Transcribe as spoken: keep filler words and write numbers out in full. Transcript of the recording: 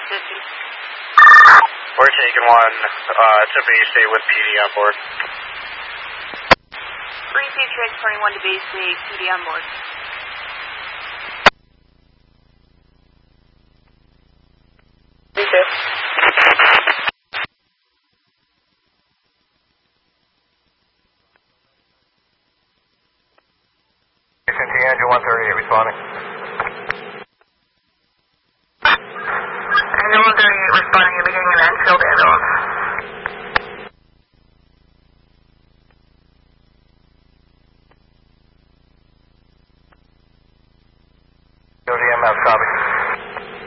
fifty. We're taking one uh, to Bay State with P D on board. three two transferring one to Bay State, P D on board. B two. Engine one thirty-eight responding. Engine one thirty-eight responding, you're beginning an Enfield ambulance.